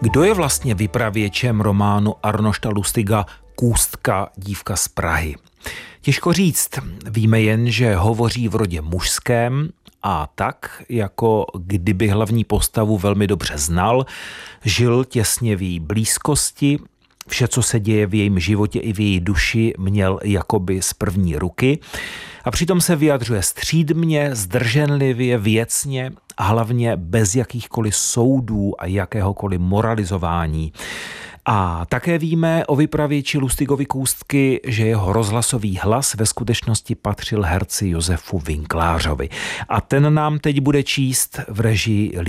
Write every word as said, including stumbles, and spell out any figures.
Kdo je vlastně vypravěčem románu Arnošta Lustiga Kůstka, dívka z Prahy? Těžko říct, víme jen, že hovoří v rodě mužském a tak, jako kdyby hlavní postavu velmi dobře znal, žil těsně v její blízkosti, vše, co se děje v jejím životě i v její duši, měl jakoby z první ruky a přitom se vyjadřuje střídmě, zdrženlivě, věcně a hlavně bez jakýchkoliv soudů a jakéhokoliv moralizování. A také víme o vypravěči Lustigovy Kůstky, že jeho rozhlasový hlas ve skutečnosti patřil herci Josefu Winklářovi. A ten nám teď bude číst v režii